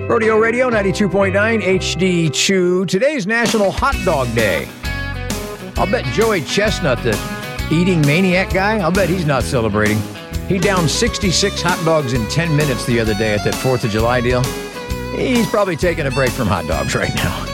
Rodeo Radio 92.9 HD2. Today's National Hot Dog Day. I'll bet Joey Chestnut, the eating maniac guy, I'll bet he's not celebrating. He downed 66 hot dogs in 10 minutes the other day at that 4th of July deal. He's probably taking a break from hot dogs right now.